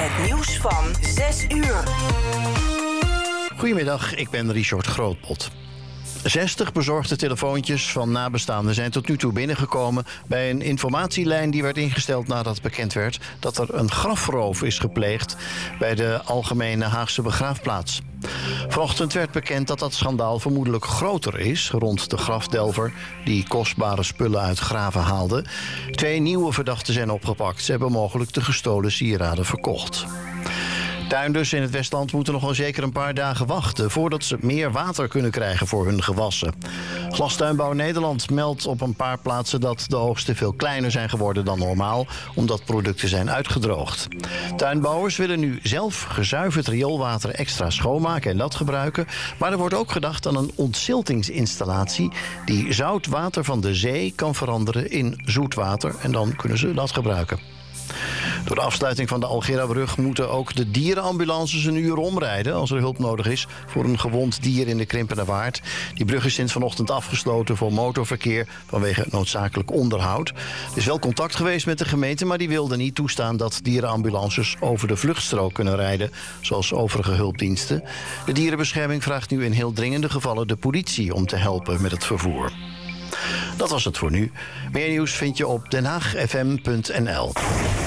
Het nieuws van 6 uur. Goedemiddag, ik ben Richard Grootpot. 60 bezorgde telefoontjes van nabestaanden zijn tot nu toe binnengekomen bij een informatielijn die werd ingesteld nadat bekend werd dat er een grafroof is gepleegd bij de Algemene Haagse Begraafplaats. Vanochtend werd bekend dat dat schandaal vermoedelijk groter is rond de grafdelver die kostbare spullen uit graven haalde. 2 nieuwe verdachten zijn opgepakt. Ze hebben mogelijk de gestolen sieraden verkocht. Tuinders in het Westland moeten nog wel zeker een paar dagen wachten voordat ze meer water kunnen krijgen voor hun gewassen. Glastuinbouw Nederland meldt op een paar plaatsen dat de oogsten veel kleiner zijn geworden dan normaal, omdat producten zijn uitgedroogd. Tuinbouwers willen nu zelf gezuiverd rioolwater extra schoonmaken en dat gebruiken, maar er wordt ook gedacht aan een ontziltingsinstallatie die zout water van de zee kan veranderen in zoet water en dan kunnen ze dat gebruiken. Door de afsluiting van de Algerabrug moeten ook de dierenambulances een uur omrijden als er hulp nodig is voor een gewond dier in de Krimpenerwaard. Die brug is sinds vanochtend afgesloten voor motorverkeer vanwege noodzakelijk onderhoud. Er is wel contact geweest met de gemeente, maar die wilde niet toestaan dat dierenambulances over de vluchtstrook kunnen rijden, zoals overige hulpdiensten. De dierenbescherming vraagt nu in heel dringende gevallen de politie om te helpen met het vervoer. Dat was het voor nu. Meer nieuws vind je op denhaagfm.nl.